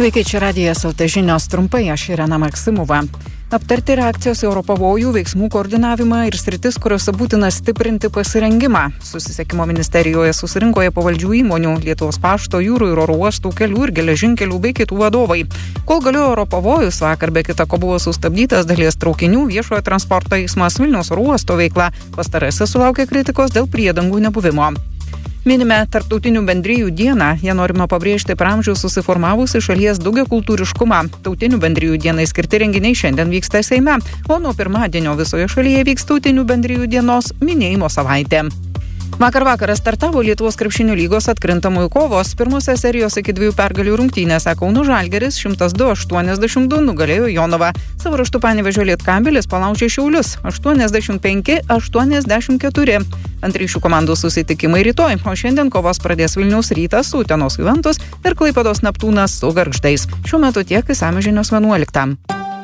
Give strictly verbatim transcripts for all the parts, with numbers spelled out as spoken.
Sveiki, čia Radijas L T žinios trumpai, aš Irena Maksimova. Aptarti reakcijos į oro pavojų, veiksmų koordinavimą ir sritis, kuriuose būtina stiprinti pasirengimą. Susisiekimo ministerijoje susirinko pavaldžių įmonių, Lietuvos pašto, jūrų ir oro uostų, kelių ir geležinkelių bei kitų vadovai. Kol galiojo oro pavojus, vakar be kita ko buvo sustabdytas dalies traukinių, viešojo transporto eismas, Vilniaus oro uosto veikla. Pastarasis sulaukė kritikos dėl priedangų nebuvimo. Minime Tarptautinių bendrijų dieną. Ją norima pabrėžti per amžius susiformavusi šalies daugiakultūriškumą. Tautinių bendrijų dienai skirti renginiai šiandien vyksta Seime, o nuo pirmadienio visoje šalyje vyks Tautinių bendrijų dienos minėjimo savaitė. Vakar vakarą startavo Lietuvos krepšinio lygos atkrintamųjų kovos. Pirmose serijos iki dviejų pergalių rungtynėse Kauno Žalgiris šimtas du aštuoniasdešimt du nugalėjo Jonavą. Savo ruožtu Panevėžio Lietkabelis palaužė Šiaulius aštuoniasdešimt penki aštuoniasdešimt keturi. Antri šių komandų susitikimai rytoj, o šiandien kovos pradės Vilniaus Rytas su Utenos Juventus ir Klaipėdos Neptūnas su Gargždais. Šiuo metu tiek, išsamios žinios vienuoliktą.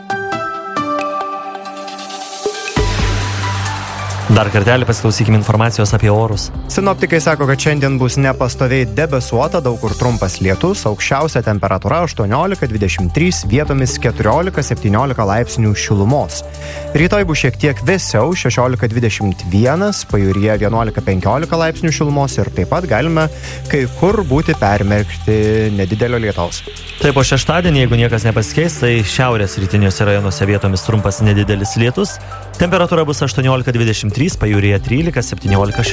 Dar kartelį pasiklausykime informacijos apie orus. Sinoptikai sako, kad šiandien bus nepastoviai debesuota, daug kur trumpas lietus, aukščiausia temperatūra aštuoniolika dvidešimt trys, vietomis keturiolika septyniolika laipsnių šilumos. Rytoj bus šiek tiek vėsiau, šešiolika dvidešimt vienas, pajūryje vienuolika penkiolika laipsnių šilumos ir taip pat galime kai kur būti permerkti nedidelio lietaus. Taip, o šeštadienį, jeigu niekas nepasikeis, tai šiaurės rytiniuose rajonuose vietomis trumpas nedidelis lietus. Temperatūra bus aštuoniolika dvidešimt trys, pajūryje trylika septyniolika šilumos.